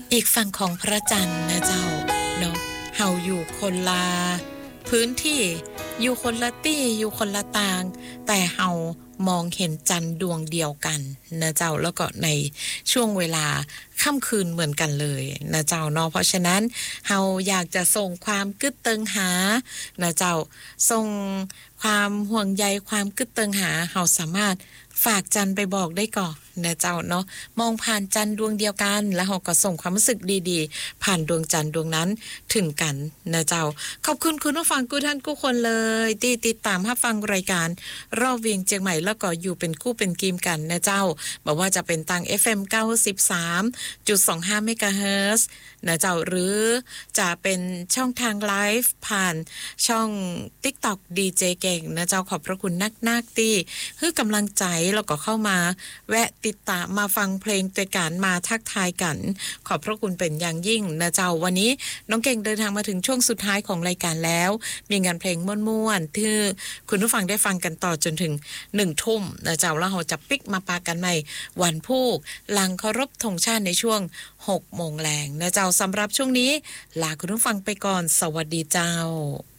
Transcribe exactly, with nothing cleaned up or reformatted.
อีกฝั่งของพระจันทร์นะเจ้าเนาะเฮาอยู่คนละพื้นที่อยู่คนละตี้อยู่คนละตางแต่เฮามองเห็นจันทร์ดวงเดียวกันนะเจ้าแล้วก็ในช่วงเวลาค่ำคืนเหมือนกันเลยนะเจ้าเนาะเพราะฉะนั้นเฮาอยากจะส่งความกึดเติงหานะเจ้าส่งความห่วงใยความกึดเติงหาเฮาสามารถฝากจันไปบอกได้ก่อนนะเจ้าเนาะมองผ่านจันดวงเดียวกันแล้วเราก็ส่งความรู้สึกดีๆผ่านดวงจันทร์ดวงนั้นถึงกันนะเจ้าขอบคุณคุณผู้ฟังทุกท่านทุกคนเลยที่ติดตามรับฟังรายการรอบเวียงเชียงใหม่แล้วก็อยู่เป็นคู่เป็นกีมกันนะเจ้าบอกว่าจะเป็นทาง เอฟ เอ็ม เก้าสิบสามจุดสองห้า เมกะเฮิรตซ์นะเจ้าหรือจะเป็นช่องทางไลฟ์ผ่านช่อง TikTok ดี เจ เก่งนะเจ้าขอบพระคุณนักๆที่ให้กำลังใจแล้วก็เข้ามาแวะติดตามมาฟังเพลงตัวการมาทักทายกันขอบพระคุณเป็นอย่างยิ่งนะเจ้าวันนี้น้องเก่งเดินทางมาถึงช่วงสุดท้ายของรายการแล้วมีงานเพลงม่วนๆที่คุณผู้ฟังได้ฟังกันต่อจนถึงหนึ่งทุ่มนะเจ้าแล้วเราจะปิกมาปากันใหม่วันพุธหลังเคารพธงชาติในช่วงหกโมงแรงนะเจ้าสำหรับช่วงนี้ลาคุณผู้ฟังไปก่อนสวัสดีเจ้า